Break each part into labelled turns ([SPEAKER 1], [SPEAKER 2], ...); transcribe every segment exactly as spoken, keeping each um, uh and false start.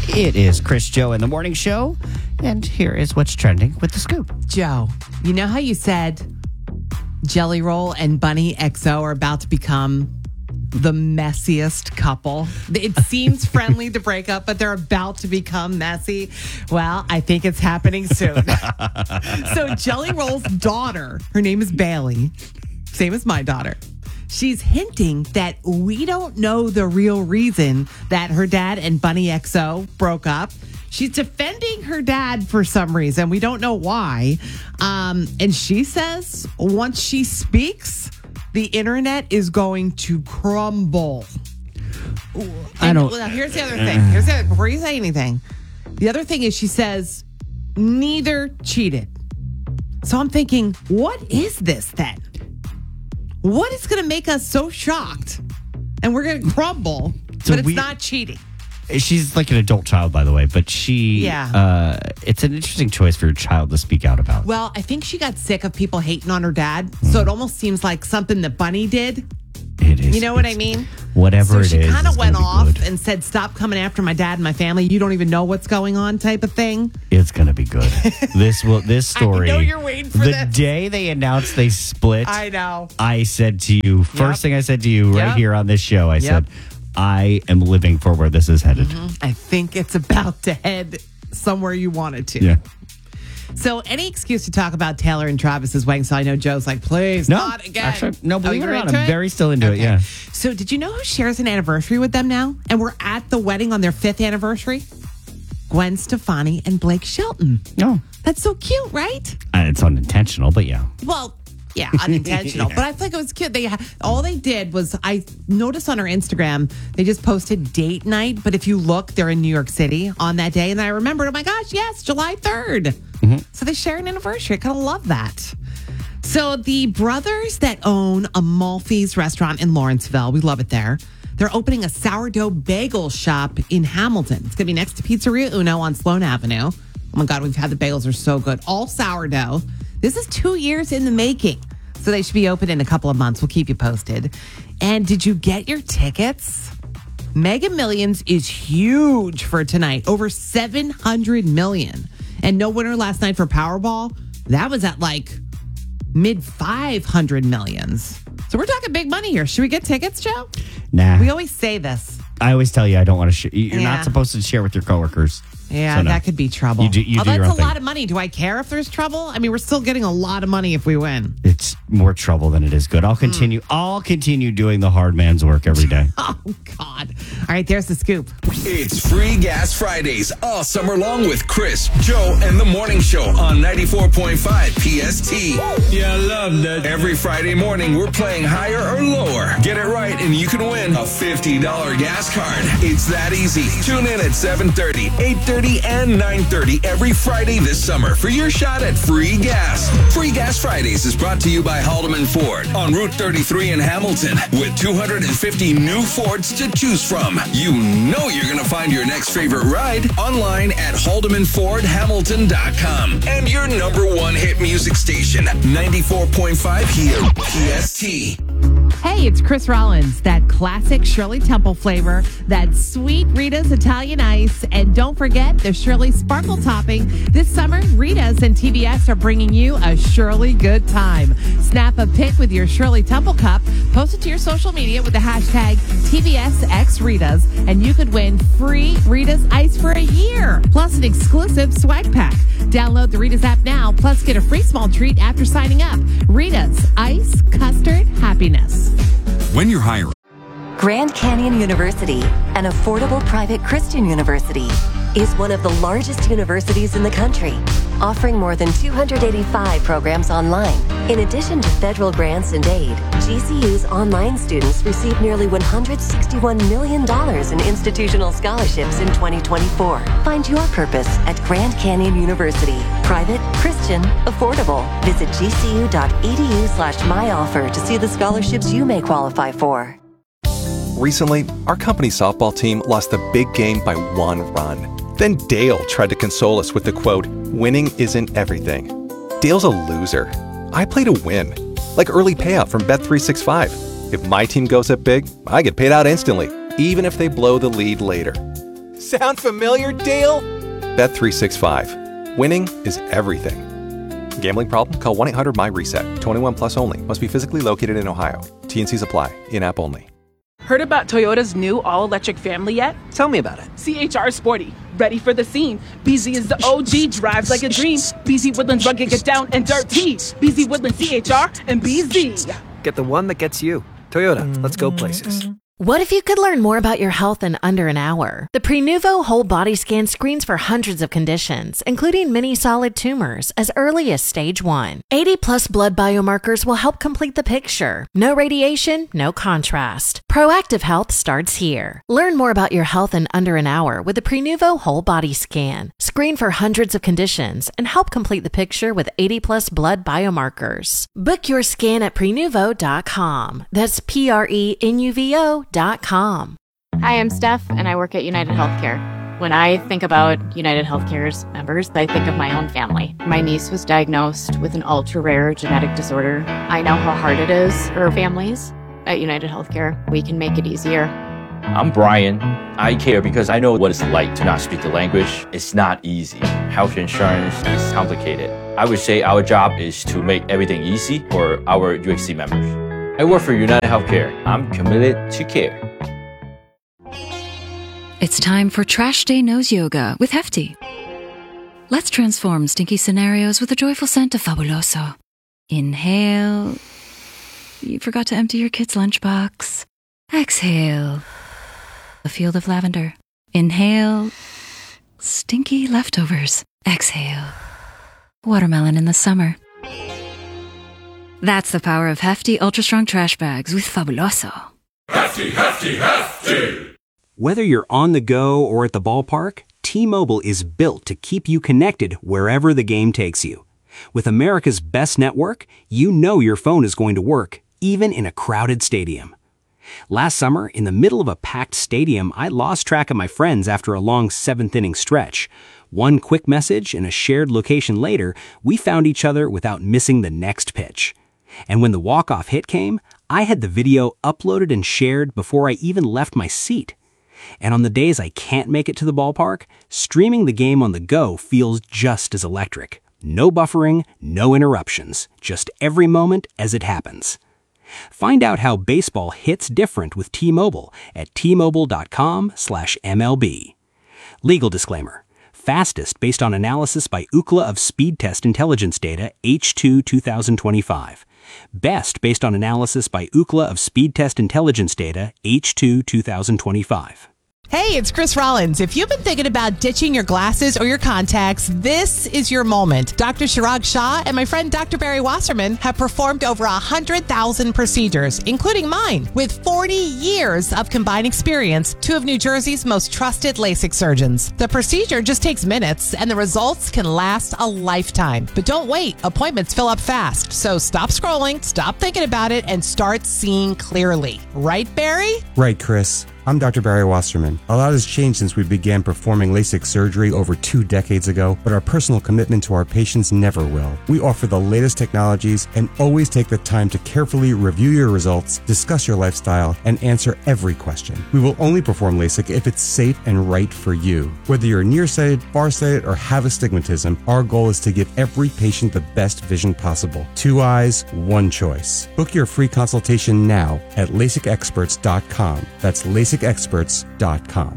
[SPEAKER 1] It is Chris, Joe, in the morning show, and here is what's trending with the scoop.
[SPEAKER 2] Joe, you know how you said Jelly Roll and Bunny X O are about to become the messiest couple? It seems friendly to break up, but they're about to become messy. Well, I think it's happening soon. So Jelly Roll's daughter, her name is Bailey, same as my daughter. She's hinting that we don't know the real reason that her dad and Bunny X O broke up. She's defending her dad for some reason. We don't know why. Um, and she says once she speaks, the internet is going to crumble. And,
[SPEAKER 1] I don't.
[SPEAKER 2] Well, here's the other thing. Here's the, before you say anything, the other thing is she says neither cheated. So I'm thinking, what is this then? What is going to make us so shocked and we're going to crumble,
[SPEAKER 1] So
[SPEAKER 2] but it's
[SPEAKER 1] we-
[SPEAKER 2] not cheating?
[SPEAKER 1] She's like an adult child, by the way, but she,
[SPEAKER 2] Yeah.
[SPEAKER 1] uh, it's an interesting choice for your child to speak out about.
[SPEAKER 2] Well, I think she got sick of people hating on her dad. So it almost seems like something that Bunny did.
[SPEAKER 1] It is.
[SPEAKER 2] You know what I
[SPEAKER 1] it's-
[SPEAKER 2] mean?
[SPEAKER 1] Whatever
[SPEAKER 2] so
[SPEAKER 1] it
[SPEAKER 2] she
[SPEAKER 1] is,
[SPEAKER 2] kind of
[SPEAKER 1] it's
[SPEAKER 2] went
[SPEAKER 1] gonna be
[SPEAKER 2] off
[SPEAKER 1] good.
[SPEAKER 2] and said, stop coming after my dad and my family. You don't even know what's going on type of thing.
[SPEAKER 1] It's gonna be good. This will. This story.
[SPEAKER 2] I know you're waiting for
[SPEAKER 1] the
[SPEAKER 2] this.
[SPEAKER 1] day they announced they split.
[SPEAKER 2] I know.
[SPEAKER 1] I said to you, first
[SPEAKER 2] Yep.
[SPEAKER 1] thing I said to you right
[SPEAKER 2] Yep.
[SPEAKER 1] here on this show, I
[SPEAKER 2] Yep.
[SPEAKER 1] said, I am living for where this is headed.
[SPEAKER 2] I think it's about to head somewhere you want it to.
[SPEAKER 1] Yeah.
[SPEAKER 2] So any excuse to talk about Taylor and Travis's wedding. So I know Joe's like, please,
[SPEAKER 1] No,
[SPEAKER 2] not again.
[SPEAKER 1] actually, no,
[SPEAKER 2] Oh,
[SPEAKER 1] believe it
[SPEAKER 2] you're
[SPEAKER 1] or not,
[SPEAKER 2] into
[SPEAKER 1] I'm
[SPEAKER 2] it?
[SPEAKER 1] very still into it,
[SPEAKER 2] Okay.
[SPEAKER 1] yeah.
[SPEAKER 2] So did you know who shares an anniversary with them now? And we're at the wedding on their fifth anniversary? Gwen Stefani and Blake Shelton.
[SPEAKER 1] No.
[SPEAKER 2] That's so cute, right?
[SPEAKER 1] Uh, it's unintentional, but yeah.
[SPEAKER 2] Well, yeah, unintentional.
[SPEAKER 1] Yeah.
[SPEAKER 2] But I think it was cute. They all they did was I noticed on her Instagram they just posted date night. But if you look, they're in New York City on that day, and I remembered. Oh my gosh, yes, July third.
[SPEAKER 1] Mm-hmm.
[SPEAKER 2] So they share an anniversary. I kind of love that. So the brothers that own Amalfi's restaurant in Lawrenceville, we love it there. They're opening a sourdough bagel shop in Hamilton. It's going to be next to Pizzeria Uno on Sloan Avenue. Oh my God, we've had the bagels. They're so good. All sourdough. This is two years in the making. So they should be open in a couple of months. We'll keep you posted. And did you get your tickets? Mega Millions is huge for tonight. Over seven hundred million. And no winner last night for Powerball. That was at like mid five hundred millions. So we're talking big money here. Should we get tickets, Joe?
[SPEAKER 1] Nah.
[SPEAKER 2] We always say this.
[SPEAKER 1] I always tell you I don't want to share. You're
[SPEAKER 2] Yeah.
[SPEAKER 1] not supposed to share with your coworkers.
[SPEAKER 2] Yeah,
[SPEAKER 1] So no.
[SPEAKER 2] that could be trouble.
[SPEAKER 1] You do- you
[SPEAKER 2] oh,
[SPEAKER 1] do your
[SPEAKER 2] that's
[SPEAKER 1] own
[SPEAKER 2] a lot
[SPEAKER 1] thing.
[SPEAKER 2] of money. Do I care if there's trouble? I mean, we're still getting a lot of money if we win.
[SPEAKER 1] It's more trouble than it is good. I'll continue. I'll continue doing the hard man's work every day.
[SPEAKER 2] Oh, God. All right, there's the scoop.
[SPEAKER 3] It's Free Gas Fridays all summer long with Chris, Joe, and the Morning Show on ninety-four point five P S T.
[SPEAKER 4] Yeah, I love that.
[SPEAKER 3] Every Friday morning, we're playing higher or lower. Get it right, and you can win a fifty dollars gas card. It's that easy. Tune in at seven thirty, eight thirty, and nine thirty every Friday this summer for your shot at free gas. Free Gas Fridays is brought to you by Haldeman Ford on Route thirty-three in Hamilton with two hundred fifty new Fords to choose from. You know you're going to find your next favorite ride online at haldeman ford hamilton dot com. And your number one hit music station, ninety-four point five here, P S T.
[SPEAKER 2] Hey, it's Chris Rollins, that classic Shirley Temple flavor, that sweet Rita's Italian Ice, and don't forget the Shirley Sparkle topping. This summer, Rita's and T B S are bringing you a Shirley good time. Snap a pic with your Shirley Temple cup, post it to your social media with the hashtag T B S X Rita's, and you could win free Rita's Ice for a year, plus an exclusive swag pack. Download the Rita's app now, plus get a free small treat after signing up. Rita's Ice Custard Happiness.
[SPEAKER 4] When you're hiring.
[SPEAKER 5] Grand Canyon University, an affordable private Christian university, is one of the largest universities in the country, offering more than two hundred eighty-five programs online. In addition to federal grants and aid, G C U's online students received nearly one hundred sixty-one million dollars in institutional scholarships in twenty twenty-four. Find your purpose at Grand Canyon University. Private, Christian, affordable. Visit gcu.edu slash my offer to see the scholarships you may qualify for.
[SPEAKER 6] Recently, our company softball team lost the big game by one run. Then Dale tried to console us with the quote, "Winning isn't everything." Dale's a loser. I play to win, like early payout from Bet three sixty-five. If my team goes up big, I get paid out instantly, even if they blow the lead later. Sound familiar, Dale? Bet three sixty-five. Winning is everything. Gambling problem? Call one eight hundred M Y RESET. twenty-one plus only. Must be physically located in Ohio. T N Cs apply. In-app only.
[SPEAKER 7] Heard about Toyota's new all-electric family yet?
[SPEAKER 8] Tell me about it.
[SPEAKER 7] C H R Sporty. Ready for the scene. B Z is the O G, drives like a dream. B Z Woodlands rugged, get down and dirty. B Z Woodlands C H R and B Z.
[SPEAKER 8] Get the one that gets you. Toyota, let's go places.
[SPEAKER 9] What if you could learn more about your health in under an hour? The Prenuvo Whole Body Scan screens for hundreds of conditions, including many solid tumors, as early as stage one. eighty plus blood biomarkers will help complete the picture. No radiation, no contrast. Proactive health starts here. Learn more about your health in under an hour with the Prenuvo Whole Body Scan. Screen for hundreds of conditions and help complete the picture with eighty plus blood biomarkers. Book your scan at prenuvo dot com. That's P R E N U V O dot com.
[SPEAKER 10] Hi, I'm Steph, and I work at United Healthcare. When I think about United Healthcare's members, I think of my own family. My niece was diagnosed with an ultra-rare genetic disorder. I know how hard it is for families. At United Healthcare, we can make it easier.
[SPEAKER 11] I'm Brian. I care because I know what it's like to not speak the language. It's not easy. Health insurance is complicated. I would say our job is to make everything easy for our U H C members. I work for United Healthcare. I'm committed to care.
[SPEAKER 12] It's time for Trash Day Nose Yoga with Hefty. Let's transform stinky scenarios with a joyful scent of Fabuloso. Inhale. You forgot to empty your kid's lunchbox. Exhale. A field of lavender. Inhale. Stinky leftovers. Exhale. Watermelon in the summer. That's the power of Hefty Ultra Strong Trash Bags with Fabuloso.
[SPEAKER 13] Hefty, hefty, hefty!
[SPEAKER 14] Whether you're on the go or at the ballpark, T-Mobile is built to keep you connected wherever the game takes you. With America's best network, you know your phone is going to work, even in a crowded stadium. Last summer, in the middle of a packed stadium, I lost track of my friends after a long seventh-inning stretch. One quick message and a shared location later, we found each other without missing the next pitch. And when the walk-off hit came, I had the video uploaded and shared before I even left my seat. And on the days I can't make it to the ballpark, streaming the game on the go feels just as electric. No buffering, no interruptions, just every moment as it happens. Find out how baseball hits different with T-Mobile at T Mobile dot com slash M L B. Legal disclaimer. Fastest based on analysis by Ookla of Speed Test Intelligence Data H two twenty twenty-five. Best based on analysis by Ookla of Speed Test Intelligence Data H two twenty twenty-five.
[SPEAKER 15] Hey, it's Chris Rollins. If you've been thinking about ditching your glasses or your contacts, this is your moment. Doctor Chirag Shah and my friend Doctor Barry Wasserman have performed over one hundred thousand procedures, including mine. With forty years of combined experience, two of New Jersey's most trusted LASIK surgeons. The procedure just takes minutes, and the results can last a lifetime. But don't wait. Appointments fill up fast. So stop scrolling, stop thinking about it, and start seeing clearly. Right, Barry?
[SPEAKER 16] Right, Chris. I'm Doctor Barry Wasserman. A lot has changed since we began performing LASIK surgery over two decades ago, but our personal commitment to our patients never will. We offer the latest technologies and always take the time to carefully review your results, discuss your lifestyle, and answer every question. We will only perform LASIK if it's safe and right for you. Whether you're nearsighted, farsighted, or have astigmatism, our goal is to give every patient the best vision possible. Two eyes, one choice. Book your free consultation now at LASIK experts dot com. That's LASIK experts dot com.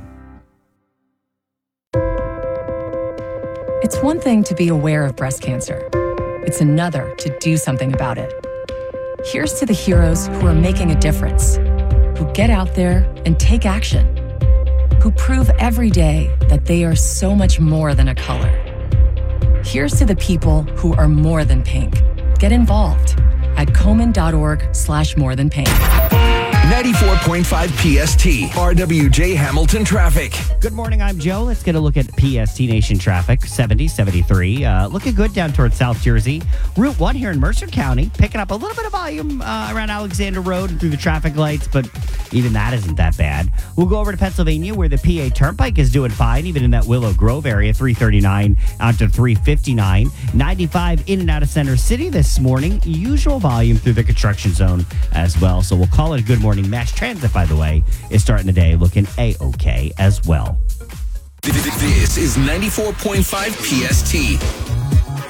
[SPEAKER 17] It's one thing to be aware of breast cancer. It's another to do something about it. Here's to the heroes who are making a difference, who get out there and take action, who prove every day that they are so much more than a color. Here's to the people who are more than pink. Get involved at komen dot org slash more than pink.
[SPEAKER 3] ninety-four point five P S T, R W J Hamilton traffic.
[SPEAKER 1] Good morning, I'm Joe. Let's get a look at P S T Nation traffic. seventy, seventy-three. Uh, looking good down towards South Jersey. Route one here in Mercer County, picking up a little bit of volume uh, around Alexander Road and through the traffic lights, but even that isn't that bad. We'll go over to Pennsylvania where the P A Turnpike is doing fine, even in that Willow Grove area, three thirty-nine out to three fifty-nine. ninety-five in and out of Center City this morning. Usual volume through the construction zone as well, so we'll call it a good morning. Mass Transit, by the way, is starting the day looking A-OK as well.
[SPEAKER 3] This is ninety-four point five P S T.